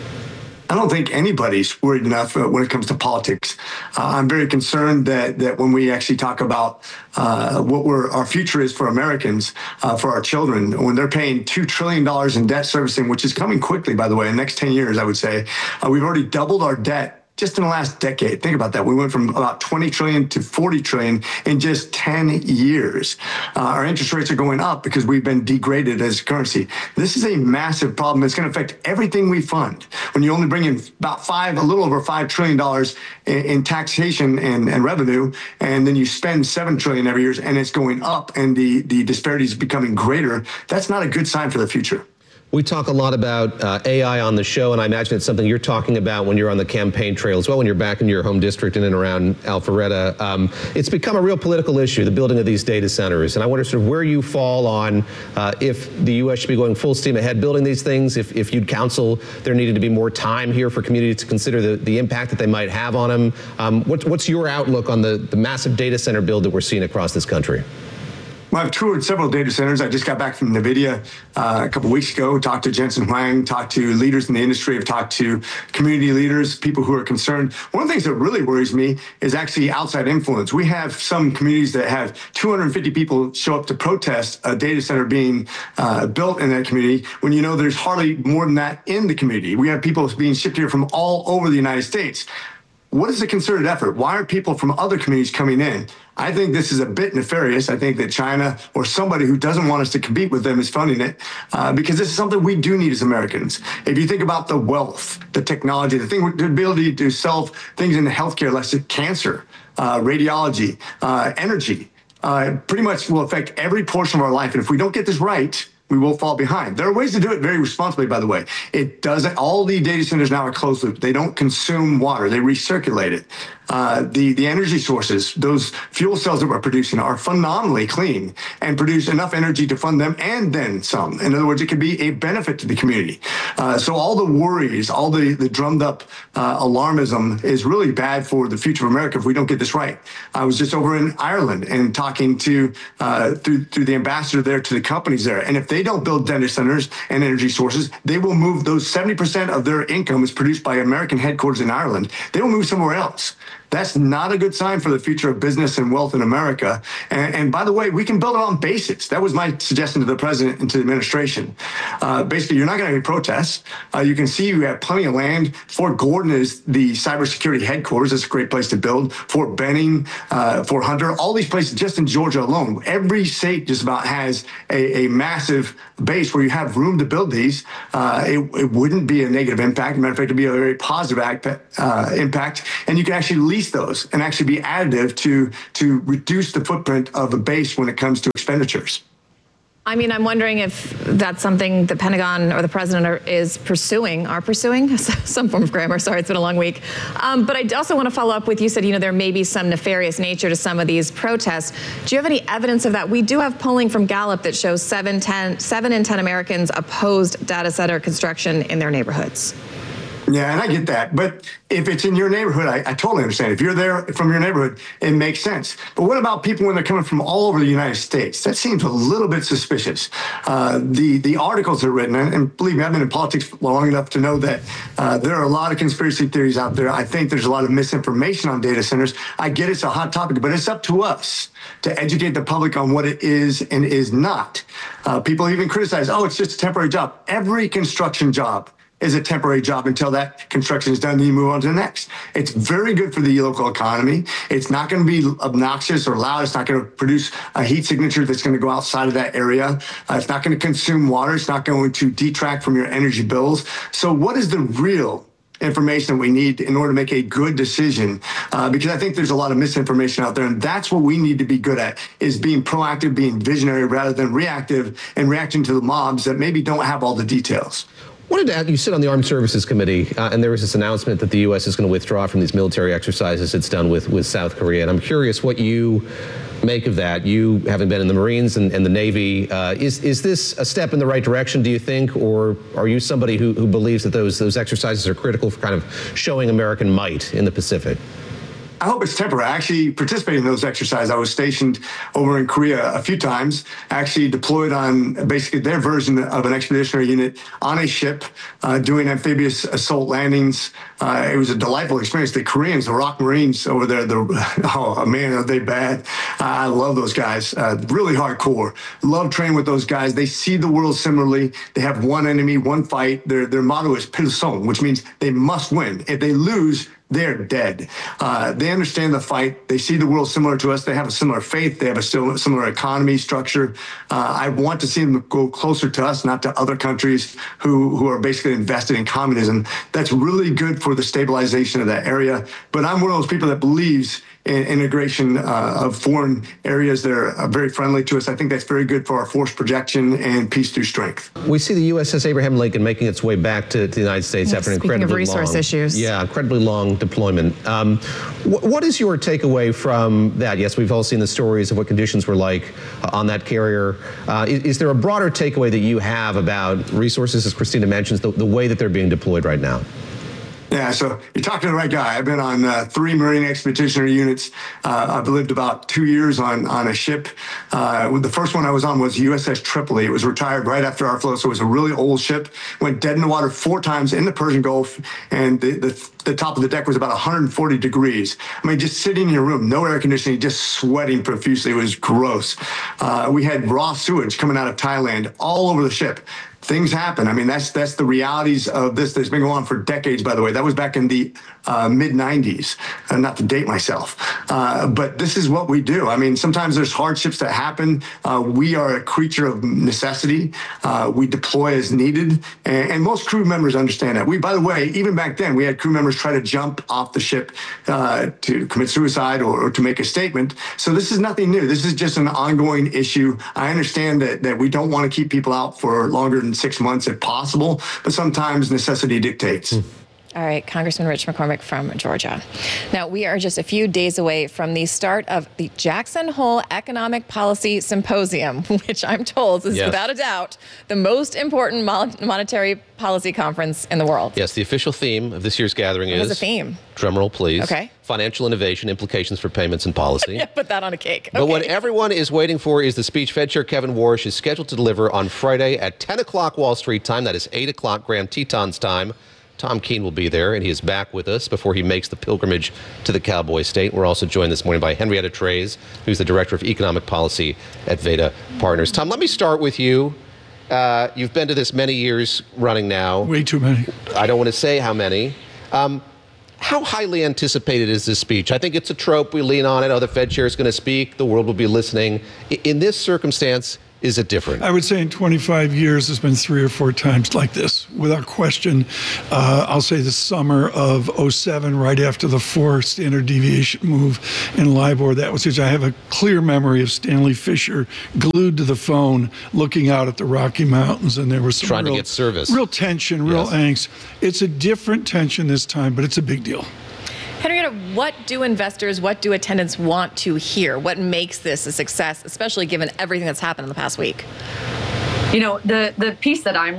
I don't think anybody's worried enough when it comes to politics. I'm very concerned that when we actually talk about what our future is for Americans, for our children, when they're paying $2 trillion in debt servicing, which is coming quickly, by the way, in the next 10 years, I would say, we've already doubled our debt just in the last decade. Think about that. We went from about 20 trillion to 40 trillion in just 10 years. Our interest rates are going up because we've been degraded as a currency. This is a massive problem. It's going to affect everything we fund. When you only bring in about a little over $5 trillion in taxation and revenue, and then you spend $7 trillion every year, and it's going up, and the disparities becoming greater, that's not a good sign for the future. We talk a lot about AI on the show, and I imagine it's something you're talking about when you're on the campaign trail as well, when you're back in your home district in and around Alpharetta. It's become a real political issue, the building of these data centers, and I wonder sort of where you fall on if the U.S. should be going full steam ahead building these things, if you'd counsel there needed to be more time here for communities to consider the impact that they might have on them. What's your outlook on the massive data center build that we're seeing across this country? Well, I've toured several data centers. I just got back from NVIDIA a couple of weeks ago, talked to Jensen Huang, talked to leaders in the industry, I've talked to community leaders, people who are concerned. One of the things that really worries me is actually outside influence. We have some communities that have 250 people show up to protest a data center being built in that community when there's hardly more than that in the community. We have people being shipped here from all over the United States. what is the concerted effort? Why are people from other communities coming in? I think this is a bit nefarious. I think that China or somebody who doesn't want us to compete with them is funding it because this is something we do need as Americans. If you think about the wealth, the technology, the ability to solve things in healthcare, like cancer, radiology, energy, pretty much will affect every portion of our life. And if we don't get this right, we will fall behind. There are ways to do it very responsibly, by the way. It doesn't, all the data centers now are closed loop. They don't consume water. They recirculate it. The energy sources, those fuel cells that we're producing are phenomenally clean and produce enough energy to fund them and then some. In other words, it could be a benefit to the community. So all the worries, all the drummed up alarmism is really bad for the future of America if we don't get this right. I was just over in Ireland and talking to through the ambassador there to the companies there. And if they don't build data centers and energy sources, they will move those 70% of their income is produced by American headquarters in Ireland. They will move somewhere else. That's not a good sign for the future of business and wealth in America. And by the way, we can build it on basics. That was my suggestion to the president and to the administration. Basically, you're not going to have any protests. You can see we have plenty of land. Fort Gordon is the cybersecurity headquarters. It's a great place to build. Fort Benning, Fort Hunter, all these places just in Georgia alone. Every state just about has a massive base where you have room to build these. It wouldn't be a negative impact. As a matter of fact, it'd be a very positive impact. And you can actually lease those and actually be additive to reduce the footprint of a base when it comes to expenditures. I mean, I'm wondering if that's something the Pentagon or the president are pursuing some form of grammar. Sorry, it's been a long week. But I also want to follow up with, you said, there may be some nefarious nature to some of these protests. Do you have any evidence of that? We do have polling from Gallup that shows 7 in 10 Americans opposed data center construction in their neighborhoods. Yeah, and I get that. But if it's in your neighborhood, I totally understand. If you're there from your neighborhood, it makes sense. But what about people when they're coming from all over the United States? That seems a little bit suspicious. The articles are written, and believe me, I've been in politics long enough to know that there are a lot of conspiracy theories out there. I think there's a lot of misinformation on data centers. I get it's a hot topic, but it's up to us to educate the public on what it is and is not. People even criticize, it's just a temporary job. Every construction job is a temporary job until that construction is done, then you move on to the next. It's very good for the local economy. It's not going to be obnoxious or loud. It's not going to produce a heat signature that's going to go outside of that area. It's not going to consume water. It's not going to detract from your energy bills. So what is the real information that we need in order to make a good decision? Because I think there's a lot of misinformation out there, and that's what we need to be good at, is being proactive, being visionary rather than reactive and reacting to the mobs that maybe don't have all the details. Wanted to ask, you sit on the Armed Services Committee, and there was this announcement that the U.S. is going to withdraw from these military exercises it's done with South Korea. And I'm curious what you make of that. You having been in the Marines and the Navy, is this a step in the right direction, do you think, or are you somebody who believes that those exercises are critical for kind of showing American might in the Pacific? I hope it's temporary. I actually participated in those exercises. I was stationed over in Korea a few times, actually deployed on basically their version of an expeditionary unit on a ship, doing amphibious assault landings. It was a delightful experience. The Koreans, the ROK Marines over there, man, are they bad. I love those guys. Really hardcore. Love training with those guys. They see the world similarly. They have one enemy, one fight. Their motto is Pilsung, which means they must win. If they lose, they're dead. They understand the fight. They see the world similar to us. They have a similar faith. They have a similar economy structure. I want to see them go closer to us, not to other countries who are basically invested in communism. That's really good for the stabilization of that area. But I'm one of those people that believes in integration of foreign areas that are very friendly to us. I think that's very good for our force projection and peace through strength. We see the USS Abraham Lincoln making its way back to the United States after an incredibly incredibly long deployment. What is your takeaway from that? Yes, we've all seen the stories of what conditions were like on that carrier. Is there a broader takeaway that you have about resources, as Christina mentions, the way that they're being deployed right now? Yeah, so you're talking to the right guy. I've been on 3 Marine expeditionary units. I've lived about 2 years on a ship. The first one I was on was USS Tripoli. It was retired right after our float, so it was a really old ship. Went dead in the water 4 times in the Persian Gulf, and the the top of the deck was about 140 degrees. I mean, just sitting in your room, no air conditioning, just sweating profusely. It was gross. We had raw sewage coming out of Thailand all over the ship. Things happen. I mean, that's the realities of this that's been going on for decades, by the way. That was back in the mid-90s, not to date myself. But this is what we do. I mean, sometimes there's hardships that happen. We are a creature of necessity. We deploy as needed. And most crew members understand that. By the way, even back then, we had crew members try to jump off the ship to commit suicide or to make a statement. So this is nothing new. This is just an ongoing issue. I understand that we don't want to keep people out for longer than 6 months if possible, but sometimes necessity dictates. All right, Congressman Rich McCormick from Georgia. Now, we are just a few days away from the start of the Jackson Hole Economic Policy Symposium, which I'm told is without a doubt the most important monetary policy conference in the world. Yes, the official theme of this year's gathering is... What is the theme? Drumroll, please. Okay. Financial innovation, implications for payments and policy. Yeah, put that on a cake. But what everyone is waiting for is the speech Fed Chair Kevin Warsh is scheduled to deliver on Friday at 10 o'clock Wall Street time. That is 8 o'clock Grand Tetons time. Tom Keene will be there, and he is back with us before he makes the pilgrimage to the Cowboy State. We're also joined this morning by Henrietta Treyz, who's the Director of Economic Policy at Veda Partners. Tom, let me start with you. You've been to this many years running now. Way too many. I don't want to say how many. How highly anticipated is this speech? I think it's a trope. We lean on it. Oh, the Fed chair is going to speak. The world will be listening. In this circumstance, is it different? I would say in 25 years, there's been 3 or 4 times like this, without question. I'll say the summer of 07, right after the 4 standard deviation move in LIBOR, that was I have a clear memory of Stanley Fischer glued to the phone, looking out at the Rocky Mountains, and there was some trying to get service. Real tension, real angst. It's a different tension this time, but it's a big deal. Henrietta, what do investors, what do attendants want to hear? What makes this a success, especially given everything that's happened in the past week? You know, the piece that I'm